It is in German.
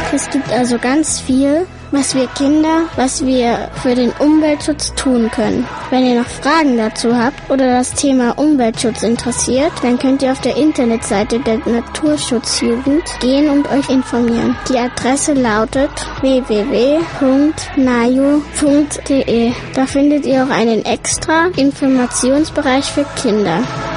Es gibt also ganz viel, was wir für den Umweltschutz tun können. Wenn ihr noch Fragen dazu habt oder das Thema Umweltschutz interessiert, dann könnt ihr auf der Internetseite der Naturschutzjugend gehen und euch informieren. Die Adresse lautet www.naju.de. Da findet ihr auch einen extra Informationsbereich für Kinder.